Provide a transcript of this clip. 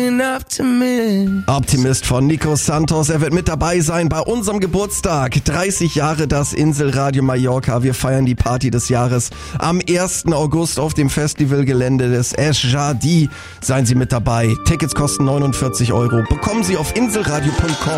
Optimist von Nico Santos. Er wird mit dabei sein bei unserem Geburtstag. 30 Jahre das Inselradio Mallorca. Wir feiern die Party des Jahres am 1. August auf dem Festivalgelände des Es Jardi. Seien Sie mit dabei. Tickets kosten 49 €. Bekommen Sie auf inselradio.com.